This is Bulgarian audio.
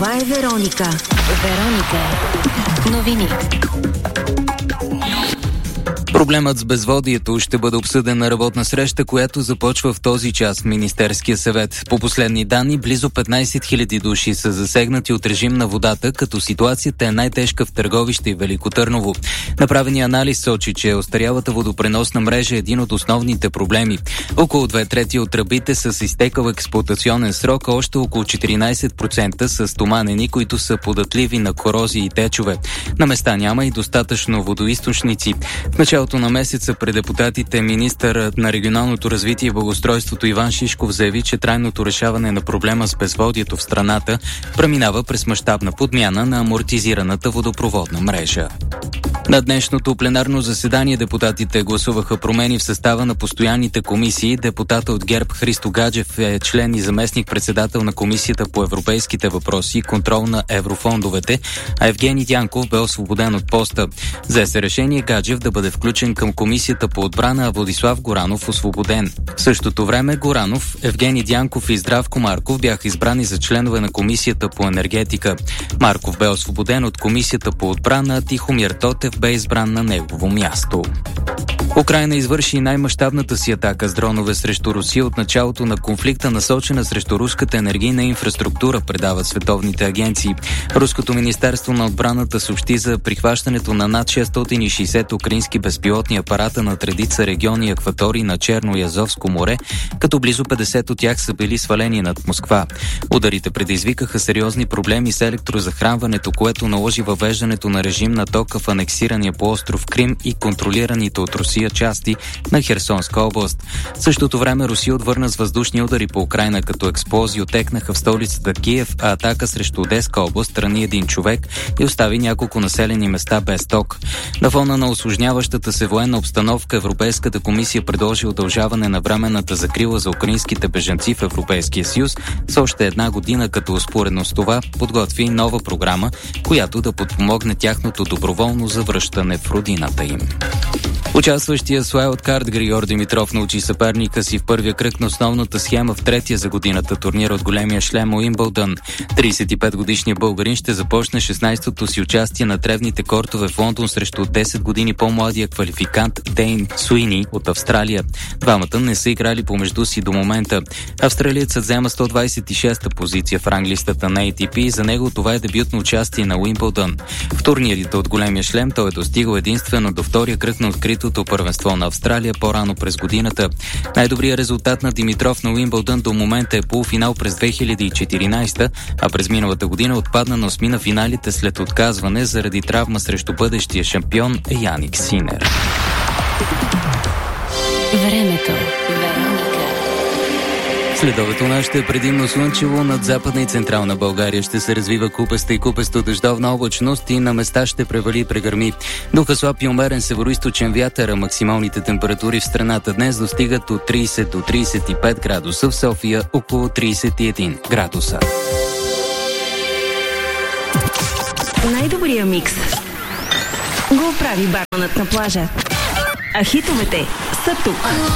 Това е Вероника. Вероника. Новини. Проблемът с безводието ще бъде обсъден на работна среща, която започва в този час в Министерския съвет. По последни данни, близо 15 000 души са засегнати от режим на водата, като ситуацията е най-тежка в Търговище и Велико Търново. Направеният анализ сочи, че остарялата водопреносна мрежа е един от основните проблеми. Около 2/3 от тръбите са с изтекал експлоатационен срок, а още около 14% са стоманени, които са податливи на корозии и течове. На места няма и достатъчно водоизточници. В началото на месеца пред депутатите министър на регионалното развитие и благоустройството Иван Шишков заяви, че трайното решаване на проблема с безводието в страната преминава през мащабна подмяна на амортизираната водопроводна мрежа. На днешното пленарно заседание депутатите гласуваха промени в състава на постоянните комисии. Депутата от ГЕРБ Христо Гаджев е член и заместник-председател на Комисията по европейските въпроси и контрол на еврофондовете, а Евгений Дянков бе освободен от поста. Взе се решение Гаджев да бъде включен към Комисията по отбрана, а Владислав Горанов освободен. В същото време Горанов, Евгений Дянков и Здравко Марков бяха избрани за членове на Комисията по енергетика. Марков бе освободен от Комисията по отбрана, а Тихомир Тотев бе избран на негово място. Украйна извърши най-мащабната си атака с дронове срещу Русия от началото на конфликта, насочена срещу руската енергийна инфраструктура, предават световните агенции. Руското министерство на отбраната съобщи за прихващането на над 660 украински безпилотни апарата на редица региони и акватории на Черно и Азовско море, като близо 50 от тях са били свалени над Москва. Ударите предизвикаха сериозни проблеми с електрозахранването, което наложи въвеждането на режим на тока в анексирания полуостров Крим и контролираните от Русия части на Херсонска област. В същото време Русия отвърна с въздушни удари по Украйна, като експлозии отекнаха в столицата Киев, а атака срещу Одеска област рани един човек и остави няколко населени места без ток. На фона на усложняващата се военна обстановка, Европейската комисия предложи удължаване на временната закрила за украинските бежанци в Европейския съюз с още една година, като успоредно с това подготви нова програма, която да подпомогне тяхното доброволно завръщане в родината им. Участващия с уайлдкарт Григор Димитров научи съперника си в първия кръг на основната схема в третия за годината турнир от големия шлем Уимбълдън. 35-годишният българин ще започне 16-то си участие на тревните кортове в Лондон срещу 10 години по-младия квалификант Дейн Суини от Австралия. Двамата не са играли помежду си до момента. Австралиецът взема 126-та позиция в ранглистата на ATP и за него това е дебютно участие на Уимбълдън. В турнирите от големия шлем той е достигал единствено до втория кръг на откритото първенство на Австралия по-рано през годината. Най-добрият резултат на Димитров на Уимбълдън до момента е полуфинал през 2014, а през миналата година отпадна на осми на финалите след отказване заради травма срещу бъдещия шампион Яник Синер. Времето. Следовето нощ ще е предимно слънчево, над Западна и Централна България ще се развива купеста и купесто дъждовна облачност и на места ще превали и прегърми. Духа слаб и умерен североизточен вятър, а максималните температури в страната днес достигат от 30 до 35 градуса, в София около 31 градуса. Най-добрия микс го прави барманът на плажа. А хитовете са тук.